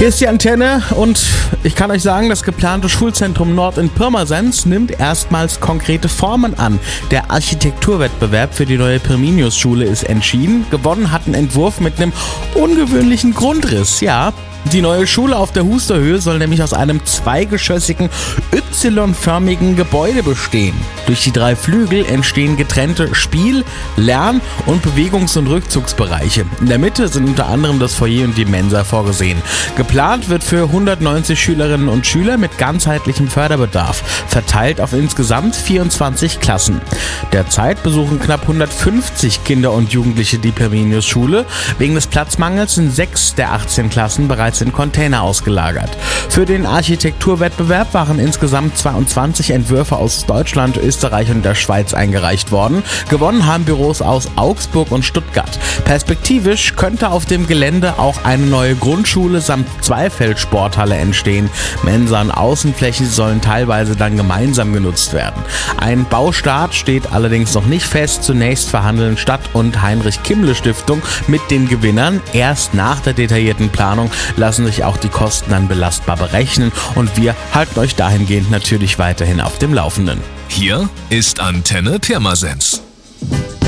Hier ist die Antenne und ich kann euch sagen, das geplante Schulzentrum Nord in Pirmasens nimmt erstmals konkrete Formen an. Der Architekturwettbewerb für die neue Pirminius-Schule ist entschieden. Gewonnen hat ein Entwurf mit einem ungewöhnlichen Grundriss, ja. Die neue Schule auf der Husterhöhe soll nämlich aus einem zweigeschossigen, Y-förmigen Gebäude bestehen. Durch die 3 Flügel entstehen getrennte Spiel-, Lern- und Bewegungs- und Rückzugsbereiche. In der Mitte sind unter anderem das Foyer und die Mensa vorgesehen. Geplant wird für 190 Schülerinnen und Schüler mit ganzheitlichem Förderbedarf, verteilt auf insgesamt 24 Klassen. Derzeit besuchen knapp 150 Kinder und Jugendliche die Pirminius-Schule. Wegen des Platzmangels sind 6 der 18 Klassen bereits in Container ausgelagert. Für den Architekturwettbewerb waren insgesamt 22 Entwürfe aus Deutschland, Österreich und der Schweiz eingereicht worden. Gewonnen haben Büros aus Augsburg und Stuttgart. Perspektivisch könnte auf dem Gelände auch eine neue Grundschule samt Zweifeldsporthalle entstehen. Mensa und Außenflächen sollen teilweise dann gemeinsam genutzt werden. Ein Baustart steht allerdings noch nicht fest. Zunächst verhandeln Stadt- und Heinrich-Kimmle-Stiftung mit den Gewinnern. Erst nach der detaillierten Planung lassen sich auch die Kosten dann belastbar berechnen und wir halten euch dahingehend natürlich weiterhin auf dem Laufenden. Hier ist Antenne Pirmasens.